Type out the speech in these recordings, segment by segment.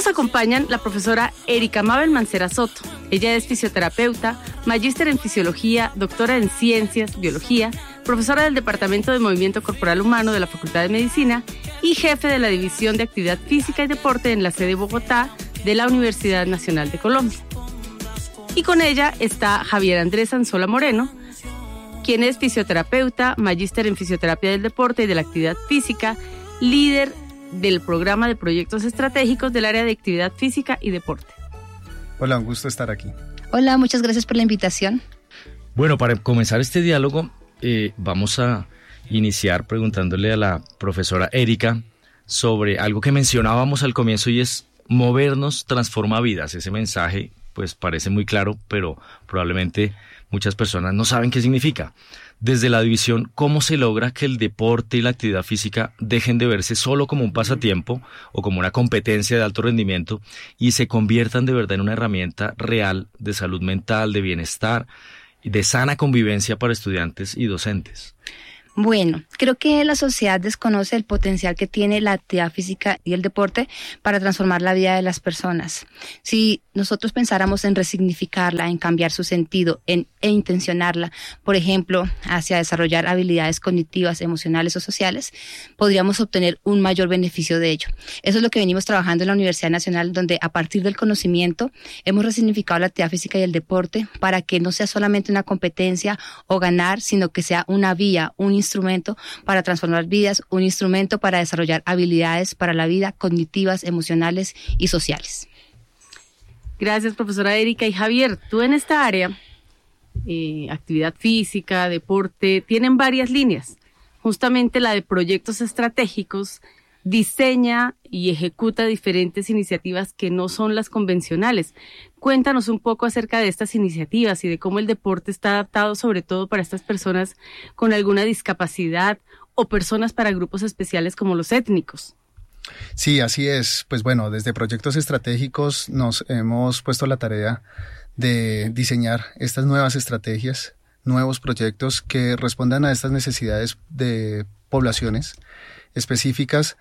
nos acompañan la profesora Erika Mabel Mancera Soto. Ella es fisioterapeuta, magíster en fisiología, doctora en ciencias, biología, profesora del Departamento de Movimiento Corporal Humano de la Facultad de Medicina y jefe de la División de Actividad Física y Deporte en la sede Bogotá de la Universidad Nacional de Colombia. Y con ella está Javier Andrés Anzola Moreno, quien es fisioterapeuta, magíster en fisioterapia del deporte y de la actividad física, líder del programa de proyectos estratégicos del área de actividad física y deporte. Hola, un gusto estar aquí. Hola, muchas gracias por la invitación. Bueno, para comenzar este diálogo, vamos a iniciar preguntándole a la profesora Erika sobre algo que mencionábamos al comienzo y es movernos transforma vidas. Ese mensaje pues parece muy claro, pero probablemente muchas personas no saben qué significa. Desde la división, ¿cómo se logra que el deporte y la actividad física dejen de verse solo como un pasatiempo o como una competencia de alto rendimiento y se conviertan de verdad en una herramienta real de salud mental, de bienestar, de sana convivencia para estudiantes y docentes? Bueno, creo que la sociedad desconoce el potencial que tiene la actividad física y el deporte para transformar la vida de las personas. Si nosotros pensáramos en resignificarla, en cambiar su sentido, e intencionarla, por ejemplo, hacia desarrollar habilidades cognitivas, emocionales o sociales, podríamos obtener un mayor beneficio de ello. Eso es lo que venimos trabajando en la Universidad Nacional, donde a partir del conocimiento hemos resignificado la actividad física y el deporte para que no sea solamente una competencia o ganar, sino que sea una vía, un instrumento para transformar vidas, un instrumento para desarrollar habilidades para la vida cognitivas, emocionales y sociales. Gracias, profesora Erika. Y Javier, tú en esta área, actividad física, deporte, tienen varias líneas. Justamente la de proyectos estratégicos diseña y ejecuta diferentes iniciativas que no son las convencionales. Cuéntanos un poco acerca de estas iniciativas y de cómo el deporte está adaptado sobre todo para estas personas con alguna discapacidad o personas para grupos especiales como los étnicos. Sí, así es. Pues bueno, desde proyectos estratégicos nos hemos puesto la tarea de diseñar estas nuevas estrategias, nuevos proyectos que respondan a estas necesidades de poblaciones específicas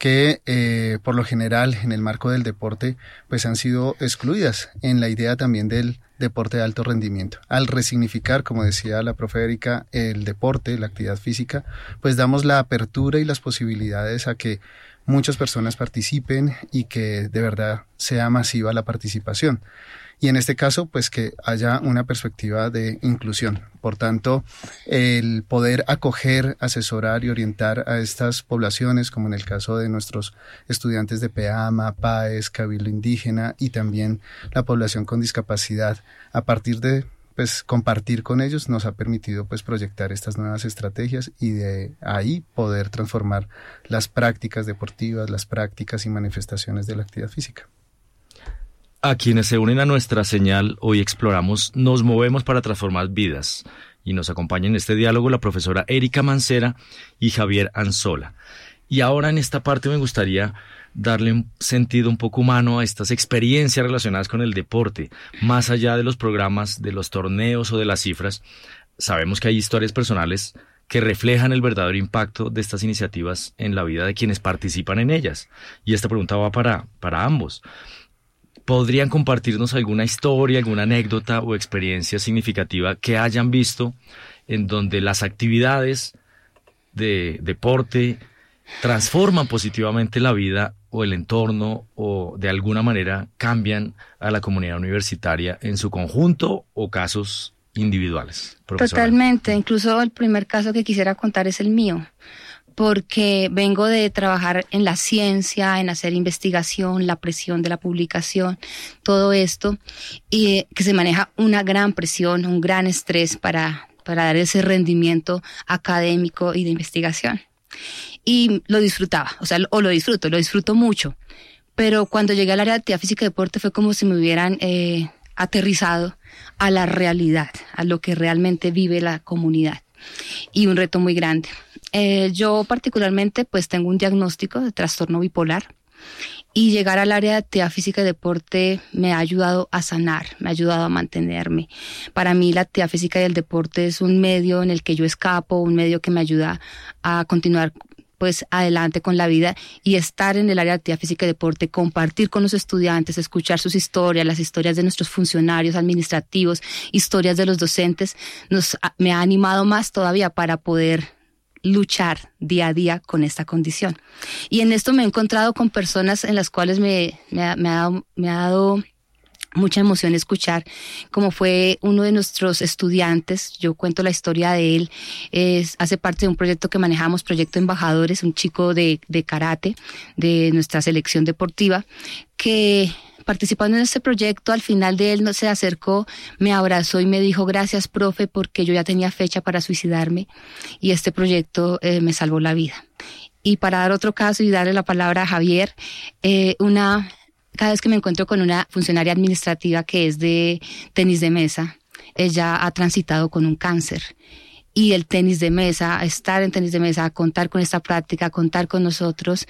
que por lo general en el marco del deporte pues han sido excluidas en la idea también del deporte de alto rendimiento. Al resignificar, como decía la profe Erika, el deporte, la actividad física, pues damos la apertura y las posibilidades a que muchas personas participen y que de verdad sea masiva la participación. Y en este caso, pues que haya una perspectiva de inclusión. Por tanto, el poder acoger, asesorar y orientar a estas poblaciones, como en el caso de nuestros estudiantes de PEAMA, PAES, Cabildo Indígena y también la población con discapacidad, a partir de pues compartir con ellos nos ha permitido pues proyectar estas nuevas estrategias y de ahí poder transformar las prácticas deportivas, las prácticas y manifestaciones de la actividad física. A quienes se unen a nuestra señal, hoy exploramos Nos movemos para transformar vidas y nos acompañan en este diálogo la profesora Erika Mancera y Javier Anzola. Y ahora en esta parte me gustaría darle un sentido un poco humano a estas experiencias relacionadas con el deporte, más allá de los programas, de los torneos o de las cifras. Sabemos que hay historias personales que reflejan el verdadero impacto de estas iniciativas en la vida de quienes participan en ellas. Y esta pregunta va para ambos. ¿Podrían compartirnos alguna historia, alguna anécdota o experiencia significativa que hayan visto en donde las actividades de deporte transforman positivamente la vida o el entorno o de alguna manera cambian a la comunidad universitaria en su conjunto o casos individuales? Profesora. Totalmente, incluso el primer caso que quisiera contar es el mío, porque vengo de trabajar en la ciencia, en hacer investigación, la presión de la publicación, todo esto, y que se maneja una gran presión, un gran estrés para dar ese rendimiento académico y de investigación. Y lo disfrutaba, lo disfruto mucho, pero cuando llegué al área de actividad física y deporte fue como si me hubieran aterrizado a la realidad, a lo que realmente vive la comunidad, y un reto muy grande. Yo particularmente pues tengo un diagnóstico de trastorno bipolar y llegar al área de actividad física y deporte me ha ayudado a sanar, me ha ayudado a mantenerme. Para mí la actividad física y el deporte es un medio en el que yo escapo, un medio que me ayuda a continuar pues adelante con la vida, y estar en el área de actividad física y deporte, compartir con los estudiantes, escuchar sus historias, las historias de nuestros funcionarios administrativos, historias de los docentes, me ha animado más todavía para poder luchar día a día con esta condición. Y en esto me he encontrado con personas en las cuales me ha dado mucha emoción escuchar, como fue uno de nuestros estudiantes. Yo cuento la historia de él. Hace parte de un proyecto que manejamos, Proyecto Embajadores, un chico de karate de nuestra selección deportiva, que participando en este proyecto, al final de él se acercó, me abrazó y me dijo: gracias, profe, porque yo ya tenía fecha para suicidarme y este proyecto me salvó la vida. Y para dar otro caso y darle la palabra a Javier, cada vez que me encuentro con una funcionaria administrativa que es de tenis de mesa, ella ha transitado con un cáncer. Y el tenis de mesa, estar en tenis de mesa, contar con esta práctica, contar con nosotros,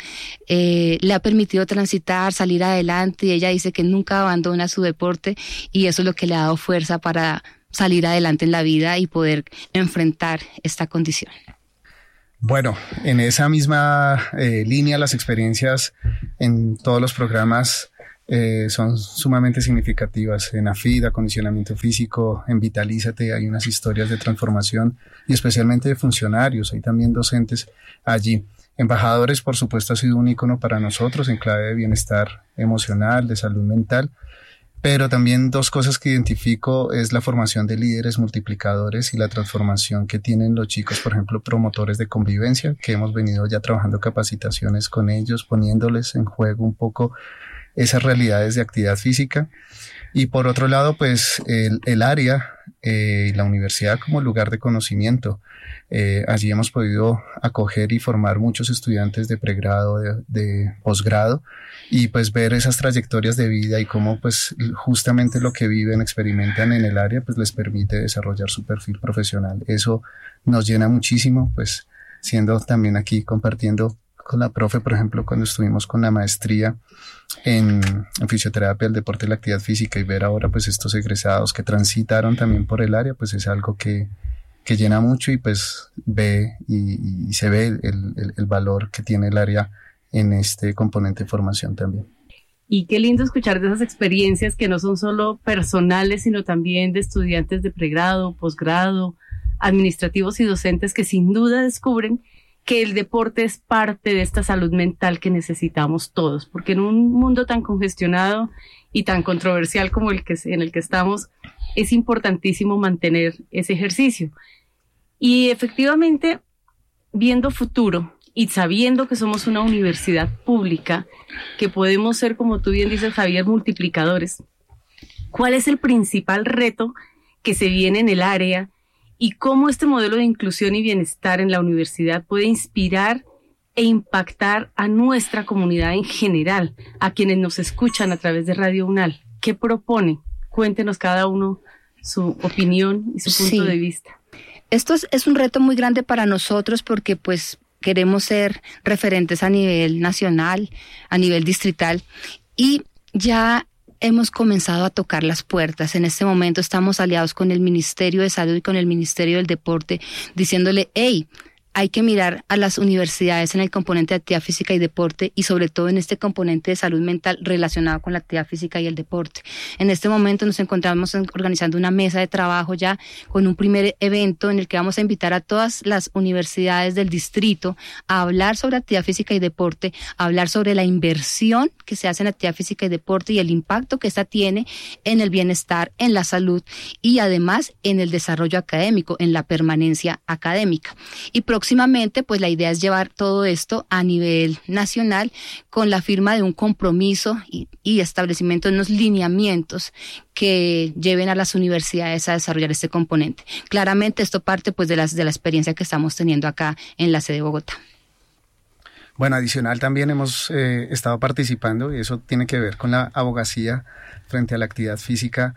le ha permitido transitar, salir adelante, y ella dice que nunca abandona su deporte, y eso es lo que le ha dado fuerza para salir adelante en la vida y poder enfrentar esta condición. Bueno, en esa misma línea, las experiencias en todos los programas son sumamente significativas. En AFID, acondicionamiento físico, en Vitalízate, hay unas historias de transformación, y especialmente de funcionarios, hay también docentes allí. Embajadores, por supuesto, ha sido un ícono para nosotros en clave de bienestar emocional, de salud mental. Pero también dos cosas que identifico es la formación de líderes multiplicadores y la transformación que tienen los chicos, por ejemplo, promotores de convivencia, que hemos venido ya trabajando capacitaciones con ellos, poniéndoles en juego un poco esas realidades de actividad física. Y por otro lado, pues el área y la universidad como lugar de conocimiento. Allí hemos podido acoger y formar muchos estudiantes de pregrado, de posgrado, y pues ver esas trayectorias de vida y cómo pues justamente lo que viven, experimentan en el área, pues les permite desarrollar su perfil profesional. Eso nos llena muchísimo, pues siendo también aquí compartiendo con la profe, por ejemplo, cuando estuvimos con la maestría en fisioterapia, el deporte y la actividad física, y ver ahora pues estos egresados que transitaron también por el área, pues es algo que llena mucho, y pues ve y se ve el valor que tiene el área en este componente de formación también. Y qué lindo escuchar de esas experiencias que no son solo personales, sino también de estudiantes de pregrado, posgrado, administrativos y docentes, que sin duda descubren que el deporte es parte de esta salud mental que necesitamos todos, porque en un mundo tan congestionado y tan controversial como en el que estamos, es importantísimo mantener ese ejercicio. Y efectivamente, viendo futuro y sabiendo que somos una universidad pública, que podemos ser, como tú bien dices, Javier, multiplicadores, ¿cuál es el principal reto que se viene en el área y cómo este modelo de inclusión y bienestar en la universidad puede inspirar e impactar a nuestra comunidad en general, a quienes nos escuchan a través de Radio UNAL? ¿Qué propone? Cuéntenos cada uno su opinión y su punto de vista. Esto es un reto muy grande para nosotros, porque pues queremos ser referentes a nivel nacional, a nivel distrital, y ya hemos comenzado a tocar las puertas. En este momento estamos aliados con el Ministerio de Salud y con el Ministerio del Deporte, diciéndole: hey, hay que mirar a las universidades en el componente de actividad física y deporte, y sobre todo en este componente de salud mental relacionado con la actividad física y el deporte. En este momento nos encontramos organizando una mesa de trabajo ya con un primer evento en el que vamos a invitar a todas las universidades del distrito a hablar sobre actividad física y deporte, a hablar sobre la inversión que se hace en actividad física y deporte y el impacto que esta tiene en el bienestar, en la salud y además en el desarrollo académico, en la permanencia académica. Y próximamente, pues la idea es llevar todo esto a nivel nacional con la firma de un compromiso y establecimiento de unos lineamientos que lleven a las universidades a desarrollar este componente. Claramente esto parte pues de la experiencia que estamos teniendo acá en la sede de Bogotá. Bueno, adicional también hemos estado participando, y eso tiene que ver con la abogacía frente a la actividad física.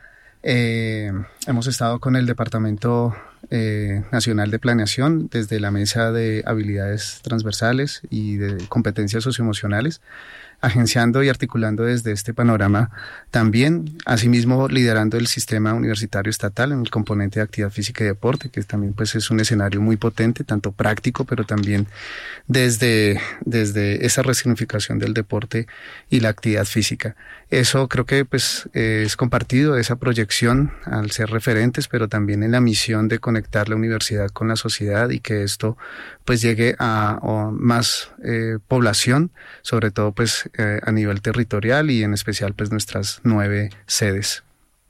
Hemos estado con el Departamento Nacional de Planeación desde la Mesa de Habilidades Transversales y de Competencias Socioemocionales, agenciando y articulando desde este panorama también, asimismo liderando el sistema universitario estatal en el componente de actividad física y deporte, que también pues es un escenario muy potente, tanto práctico, pero también desde esa resignificación del deporte y la actividad física. Eso creo que pues es compartido, esa proyección al ser referentes, pero también en la misión de conectar la universidad con la sociedad y que esto pues llegue a más población, sobre todo pues a nivel territorial y en especial pues nuestras 9 sedes.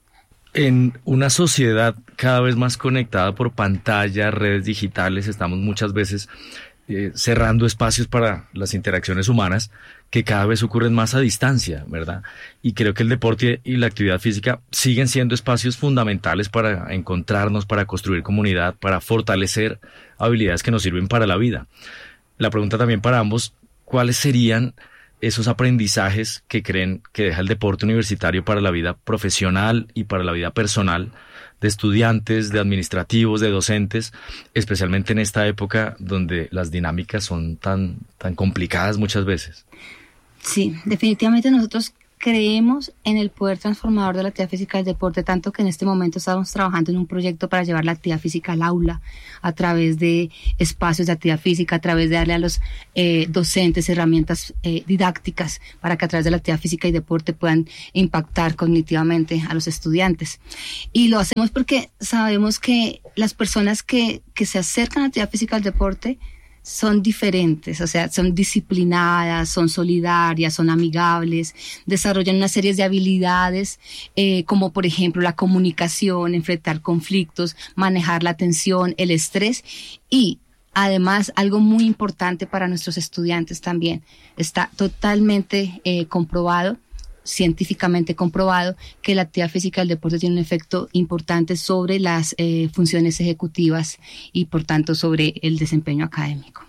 En una sociedad cada vez más conectada por pantallas, redes digitales, estamos muchas veces cerrando espacios para las interacciones humanas que cada vez ocurren más a distancia, ¿verdad? Y creo que el deporte y la actividad física siguen siendo espacios fundamentales para encontrarnos, para construir comunidad, para fortalecer habilidades que nos sirven para la vida. La pregunta también para ambos, ¿cuáles serían esos aprendizajes que creen que deja el deporte universitario para la vida profesional y para la vida personal de estudiantes, de administrativos, de docentes, especialmente en esta época donde las dinámicas son tan complicadas muchas veces? Sí, definitivamente nosotros creemos en el poder transformador de la actividad física del deporte, tanto que en este momento estamos trabajando en un proyecto para llevar la actividad física al aula a través de espacios de actividad física, a través de darle a los docentes herramientas didácticas para que a través de la actividad física y deporte puedan impactar cognitivamente a los estudiantes. Y lo hacemos porque sabemos que las personas que se acercan a la actividad física al deporte son diferentes, o sea, son disciplinadas, son solidarias, son amigables, desarrollan una serie de habilidades, como por ejemplo la comunicación, enfrentar conflictos, manejar la tensión, el estrés y además algo muy importante para nuestros estudiantes también, está totalmente comprobado, científicamente comprobado, que la actividad física del deporte tiene un efecto importante sobre las funciones ejecutivas y por tanto sobre el desempeño académico.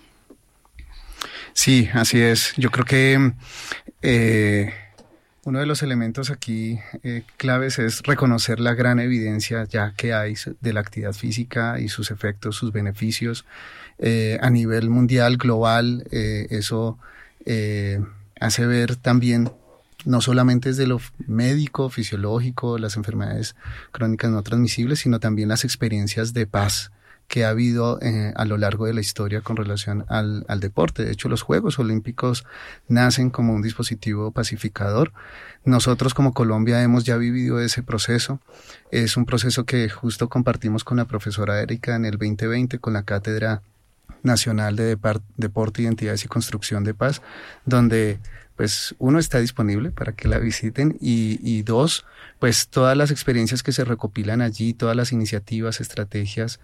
Sí, así es. Yo creo que uno de los elementos aquí claves es reconocer la gran evidencia ya que hay de la actividad física y sus efectos, sus beneficios a nivel mundial, global. Eso hace ver también no solamente desde lo médico, fisiológico, las enfermedades crónicas no transmisibles, sino también las experiencias de paz que ha habido a lo largo de la historia con relación al deporte. De hecho, los Juegos Olímpicos nacen como un dispositivo pacificador. Nosotros como Colombia hemos ya vivido ese proceso. Es un proceso que justo compartimos con la profesora Erika en el 2020 con la Cátedra Nacional de Deporte, Identidades y Construcción de Paz, donde pues uno está disponible para que la visiten y dos, pues todas las experiencias que se recopilan allí, todas las iniciativas, estrategias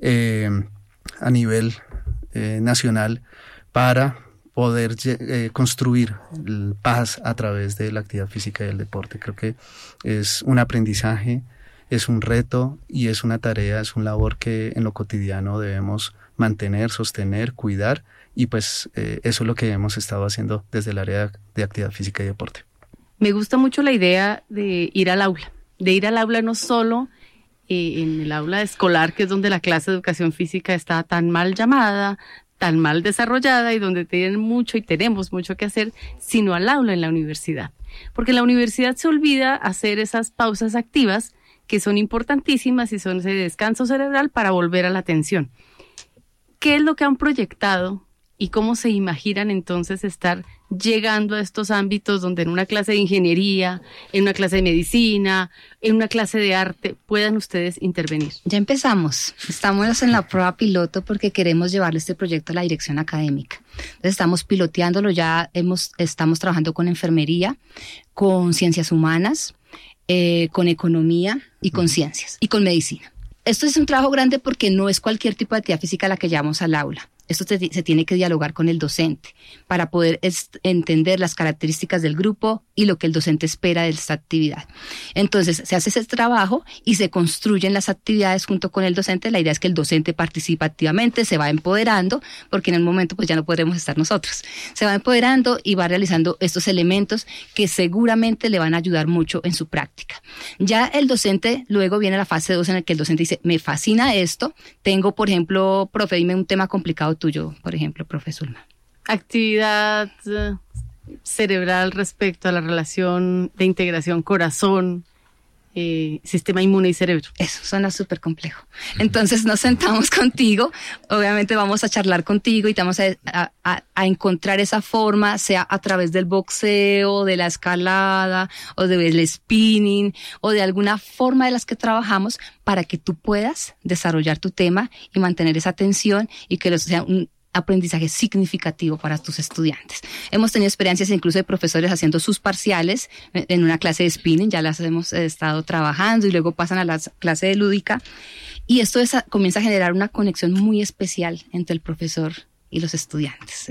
a nivel nacional para poder construir paz a través de la actividad física y el deporte. Creo que es un aprendizaje, es un reto y es una tarea, es un labor que en lo cotidiano debemos mantener, sostener, cuidar. Y pues eso es lo que hemos estado haciendo desde el área de actividad física y deporte. Me gusta mucho la idea de ir al aula no solo en el aula escolar, que es donde la clase de educación física está tan mal llamada, tan mal desarrollada y donde tienen mucho y tenemos mucho que hacer, sino al aula en la universidad. Porque en la universidad se olvida hacer esas pausas activas que son importantísimas y son ese descanso cerebral para volver a la atención. ¿Qué es lo que han proyectado? ¿Y cómo se imaginan entonces estar llegando a estos ámbitos donde en una clase de ingeniería, en una clase de medicina, en una clase de arte, puedan ustedes intervenir? Ya empezamos. Estamos en la prueba piloto porque queremos llevarle este proyecto a la dirección académica. Entonces estamos piloteándolo, estamos trabajando con enfermería, con ciencias humanas, con economía y con ciencias y con medicina. Esto es un trabajo grande porque no es cualquier tipo de actividad física la que llevamos al aula. Esto se tiene que dialogar con el docente para poder entender las características del grupo y lo que el docente espera de esta actividad. Entonces, se hace ese trabajo y se construyen las actividades junto con el docente. La idea es que el docente participa activamente, se va empoderando, porque en el momento pues ya no podremos estar nosotros. Se va empoderando y va realizando estos elementos que seguramente le van a ayudar mucho en su práctica. Ya el docente, luego viene la fase 2 en la que el docente dice, me fascina esto, tengo, por ejemplo, profe, dime un tema complicado tuyo, por ejemplo, profesor. Actividad cerebral respecto a la relación de integración corazón, sistema inmune y cerebro. Eso suena súper complejo. Entonces nos sentamos contigo, obviamente vamos a charlar contigo y te vamos a encontrar esa forma, sea a través del boxeo, de la escalada o del spinning o de alguna forma de las que trabajamos para que tú puedas desarrollar tu tema y mantener esa atención y que sea un aprendizaje significativo para tus estudiantes. Hemos tenido experiencias incluso de profesores haciendo sus parciales en una clase de spinning, ya las hemos estado trabajando y luego pasan a la clase de lúdica y esto comienza a generar una conexión muy especial entre el profesor y los estudiantes.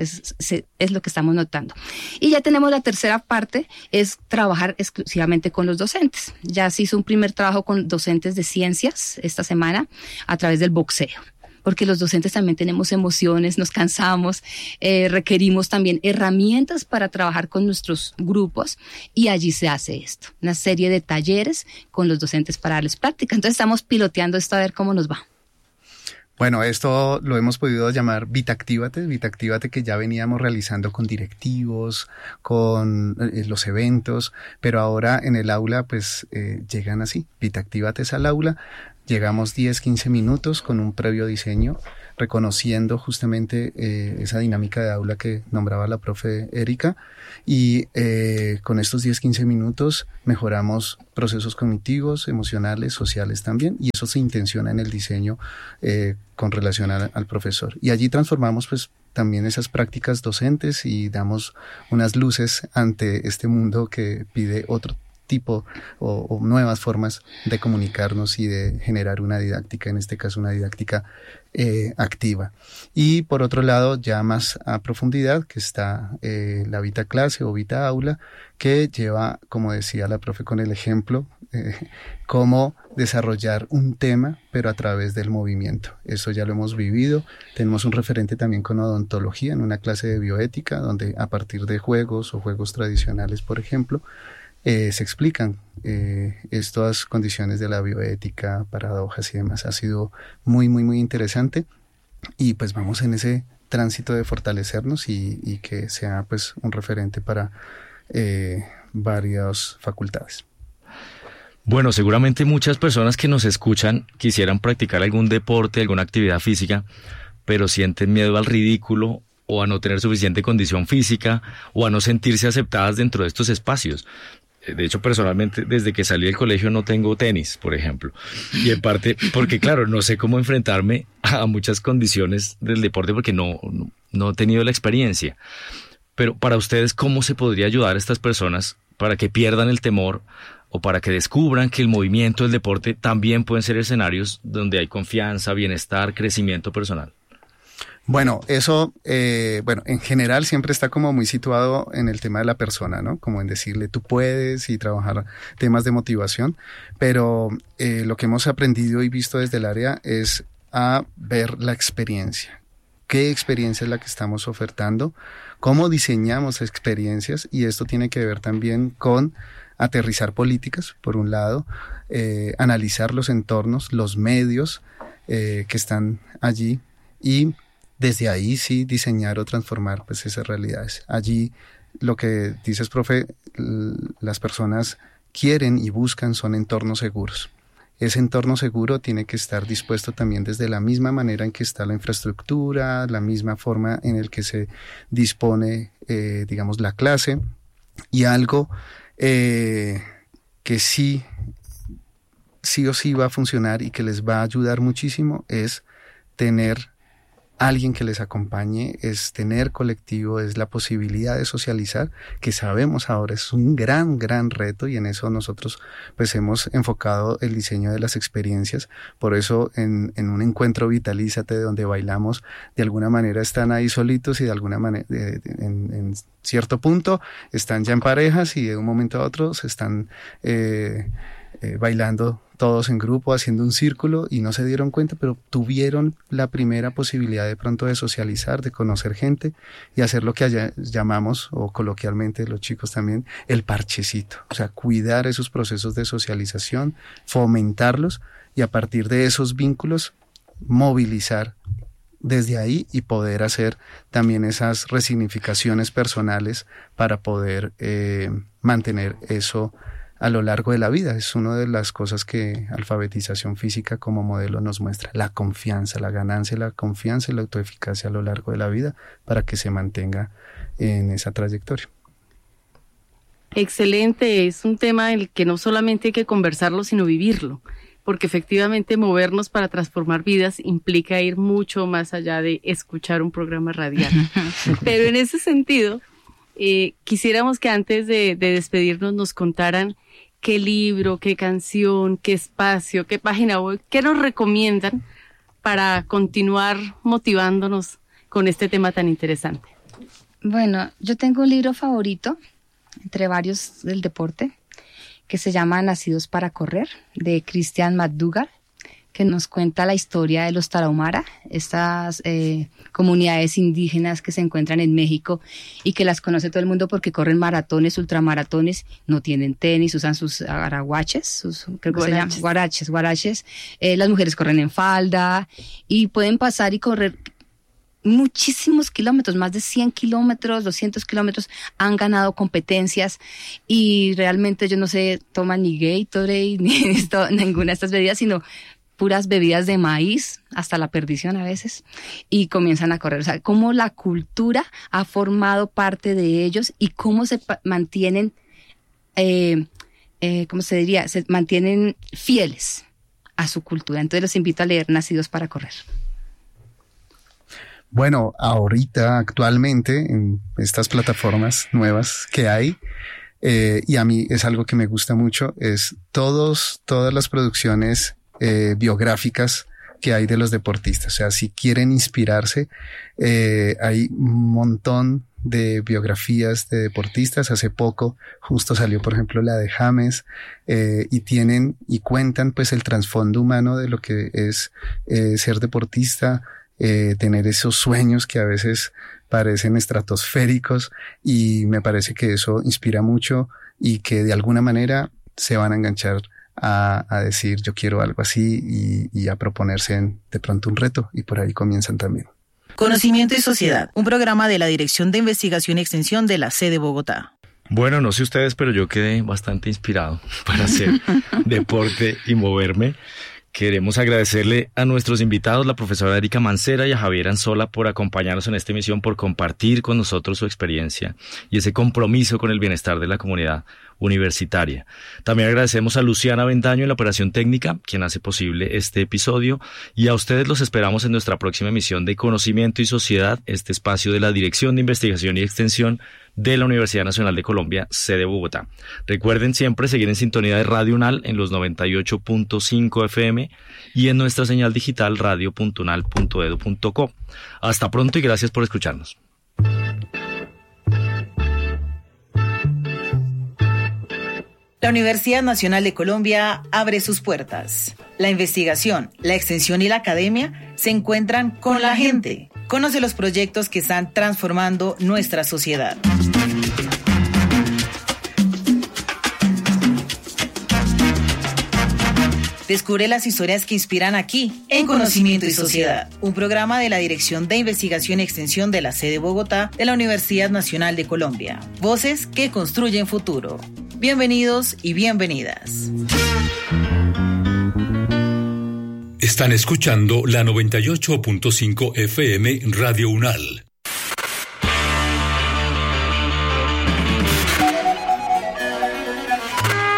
Es lo que estamos notando. Y ya tenemos la tercera parte, es trabajar exclusivamente con los docentes. Ya se hizo un primer trabajo con docentes de ciencias esta semana a través del boxeo. Porque los docentes también tenemos emociones, nos cansamos, requerimos también herramientas para trabajar con nuestros grupos y allí se hace esto, una serie de talleres con los docentes para darles práctica. Entonces estamos piloteando esto a ver cómo nos va. Bueno, esto lo hemos podido llamar Vitactívate que ya veníamos realizando con directivos, con los eventos, pero ahora en el aula pues llegan así, Vitactívate al aula. Llegamos 10-15 minutos con un previo diseño, reconociendo justamente esa dinámica de aula que nombraba la profe Erika y con estos 10-15 minutos mejoramos procesos cognitivos, emocionales, sociales también y eso se intenciona en el diseño con relación al profesor. Y allí transformamos pues también esas prácticas docentes y damos unas luces ante este mundo que pide otro tipo o nuevas formas de comunicarnos y de generar una didáctica, en este caso una didáctica activa. Y por otro lado, ya más a profundidad, que está la Vita Clase o Vita Aula, que lleva, como decía la profe con el ejemplo, cómo desarrollar un tema, pero a través del movimiento. Eso ya lo hemos vivido. Tenemos un referente también con odontología en una clase de bioética, donde a partir de juegos o juegos tradicionales, por ejemplo, se explican estas condiciones de la bioética, paradojas y demás. Ha sido muy, muy, muy interesante y pues vamos en ese tránsito de fortalecernos y que sea pues un referente para varias facultades. Bueno, seguramente muchas personas que nos escuchan quisieran practicar algún deporte, alguna actividad física, pero sienten miedo al ridículo o a no tener suficiente condición física o a no sentirse aceptadas dentro de estos espacios. De hecho, personalmente, desde que salí del colegio no tengo tenis, por ejemplo. Y en parte porque, claro, no sé cómo enfrentarme a muchas condiciones del deporte porque no he tenido la experiencia. Pero para ustedes, ¿cómo se podría ayudar a estas personas para que pierdan el temor o para que descubran que el movimiento, el deporte, también pueden ser escenarios donde hay confianza, bienestar, crecimiento personal? Bueno, eso, en general siempre está como muy situado en el tema de la persona, ¿no? Como en decirle tú puedes y trabajar temas de motivación, pero lo que hemos aprendido y visto desde el área es a ver la experiencia. ¿Qué experiencia es la que estamos ofertando? ¿Cómo diseñamos experiencias? Y esto tiene que ver también con aterrizar políticas, por un lado, analizar los entornos, los medios que están allí y desde ahí sí diseñar o transformar pues esas realidades. Allí lo que dices, profe, las personas quieren y buscan son entornos seguros. Ese entorno seguro tiene que estar dispuesto también desde la misma manera en que está la infraestructura, la misma forma en el que se dispone, digamos, la clase. Y algo que sí o sí va a funcionar y que les va a ayudar muchísimo es tener alguien que les acompañe, es tener colectivo, es la posibilidad de socializar, que sabemos ahora es un gran, gran reto y en eso nosotros pues hemos enfocado el diseño de las experiencias. Por eso en un encuentro Vitalízate donde bailamos, de alguna manera están ahí solitos y de alguna manera en cierto punto están ya en parejas y de un momento a otro se están bailando todos en grupo, haciendo un círculo y no se dieron cuenta, pero tuvieron la primera posibilidad de pronto de socializar, de conocer gente y hacer lo que llamamos, o coloquialmente los chicos también, el parchecito. O sea, cuidar esos procesos de socialización, fomentarlos y a partir de esos vínculos movilizar desde ahí y poder hacer también esas resignificaciones personales para poder mantener eso a lo largo de la vida. Es una de las cosas que alfabetización física como modelo nos muestra, la confianza, la ganancia, la confianza y la autoeficacia a lo largo de la vida para que se mantenga en esa trayectoria. Excelente, es un tema del que no solamente hay que conversarlo, sino vivirlo, porque efectivamente movernos para transformar vidas implica ir mucho más allá de escuchar un programa radial. Pero en ese sentido, quisiéramos que antes de despedirnos nos contaran qué libro, qué canción, qué espacio, qué página web, qué nos recomiendan para continuar motivándonos con este tema tan interesante. Bueno, yo tengo un libro favorito, entre varios del deporte, que se llama Nacidos para Correr, de Christian McDougall, que nos cuenta la historia de los Tarahumara, estas comunidades indígenas que se encuentran en México y que las conoce todo el mundo porque corren maratones, ultramaratones, no tienen tenis, usan sus araguaches, creo que se llaman guaraches. Las mujeres corren en falda y pueden pasar y correr muchísimos kilómetros, más de 100 kilómetros, 200 kilómetros, han ganado competencias y realmente ellos no se toman ni Gatorade ni ninguna de estas bebidas, sino puras bebidas de maíz, hasta la perdición a veces, y comienzan a correr. O sea, cómo la cultura ha formado parte de ellos y cómo se mantienen, ¿cómo se diría? Se mantienen fieles a su cultura. Entonces los invito a leer Nacidos para Correr. Bueno, ahorita, actualmente, en estas plataformas nuevas que hay, y a mí es algo que me gusta mucho, es todas las producciones biográficas que hay de los deportistas. O sea, si quieren inspirarse, hay un montón de biografías de deportistas. Hace poco justo salió, por ejemplo, la de James, y cuentan pues el trasfondo humano de lo que es ser deportista, tener esos sueños que a veces parecen estratosféricos, y me parece que eso inspira mucho y que de alguna manera se van a enganchar a decir yo quiero algo así y a proponerse de pronto un reto, y por ahí comienzan también. Conocimiento y Sociedad, un programa de la Dirección de Investigación y Extensión de la sede Bogotá. Bueno, no sé ustedes, pero yo quedé bastante inspirado para hacer deporte y moverme. Queremos agradecerle a nuestros invitados, la profesora Erika Mancera y a Javier Anzola, por acompañarnos en esta emisión, por compartir con nosotros su experiencia y ese compromiso con el bienestar de la comunidad universitaria. También agradecemos a Luciana Bendaño en la operación técnica, quien hace posible este episodio, y a ustedes los esperamos en nuestra próxima emisión de Conocimiento y Sociedad, este espacio de la Dirección de Investigación y Extensión de la Universidad Nacional de Colombia, sede Bogotá. Recuerden siempre seguir en sintonía de Radio UNAL en los 98.5 FM y en nuestra señal digital radio.unal.edu.co. Hasta pronto y gracias por escucharnos. La Universidad Nacional de Colombia abre sus puertas. La investigación, la extensión y la academia se encuentran con la gente. Conoce los proyectos que están transformando nuestra sociedad. Descubre las historias que inspiran aquí, en Conocimiento y Sociedad, un programa de la Dirección de Investigación y Extensión de la sede Bogotá de la Universidad Nacional de Colombia. Voces que construyen futuro. Bienvenidos y bienvenidas. Están escuchando la 98.5 FM Radio UNAL.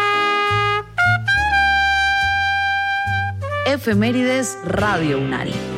Efemérides Radio UNAL.